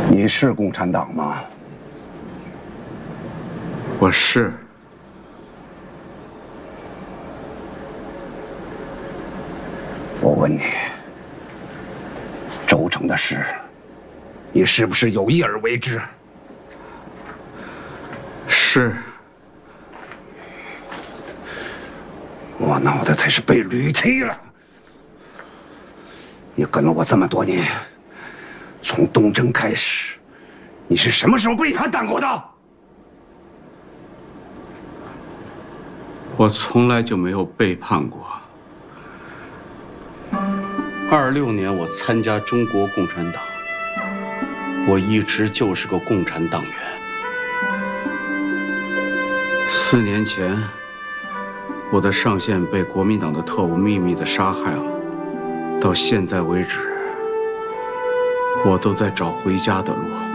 你是共产党吗？ 我是。 我问你，周成的事，你是不是有意而为之？ 是。 我脑袋才是被驴踢了。你跟了我这么多年，从东征开始，你是什么时候背叛党国的？ 我从来就没有背叛过。26年我参加中国共产党，我一直就是个共产党员。4年前，我的上线被国民党的特务秘密地杀害了。到现在为止，我都在找回家的路。